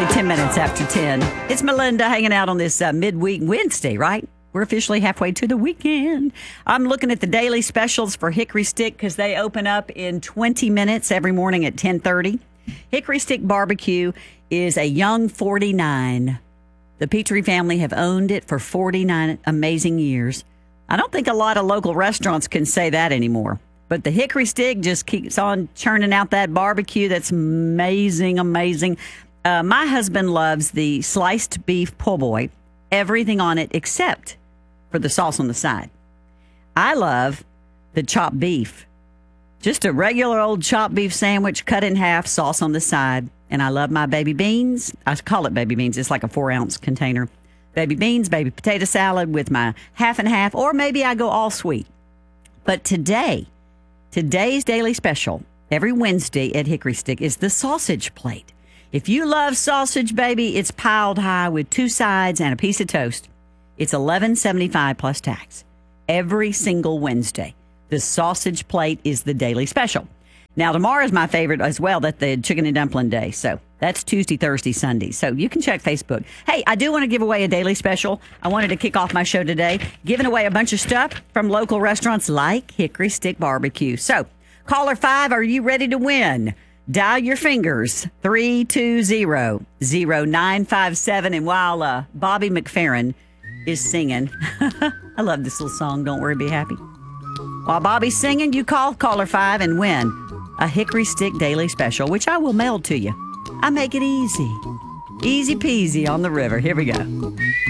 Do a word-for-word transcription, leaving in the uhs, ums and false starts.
exactly ten minutes after ten. It's Melinda hanging out on this uh, midweek Wednesday, right? We're officially halfway to the weekend. I'm looking at the daily specials for Hickory Stick because they open up in twenty minutes every morning at ten thirty. Hickory Stick Barbecue is a young forty-nine. The Petrie family have owned it for forty-nine amazing years. I don't think a lot of local restaurants can say that anymore. But the Hickory Stick just keeps on churning out that barbecue. That's amazing, amazing. Uh, my husband loves the sliced beef po' boy, everything on it except for the sauce on the side. I love the chopped beef. Just a regular old chopped beef sandwich, cut in half, sauce on the side. And I love my baby beans. I call it baby beans. It's like a four ounce container. Baby beans, baby potato salad with my half and half, or maybe I go all sweet. But today, today's daily special, every Wednesday at Hickory Stick, is the sausage plate. If you love sausage, baby, it's piled high with two sides and a piece of toast. It's eleven seventy-five plus tax. Every single Wednesday, the sausage plate is the daily special. Now, tomorrow is my favorite as well. That's the chicken and dumpling day. So that's Tuesday, Thursday, Sunday. So you can check Facebook. Hey, I do want to give away a daily special. I wanted to kick off my show today, giving away a bunch of stuff from local restaurants like Hickory Stick Barbecue. So caller five, are you ready to win? Dial your fingers, three two zero, zero nine five seven. And while uh, Bobby McFerrin is singing, I love this little song, Don't Worry, Be Happy. While Bobby's singing, you call caller five and win a Hickory Stick Daily Special, which I will mail to you. I make it easy. Easy peasy on the river. Here we go.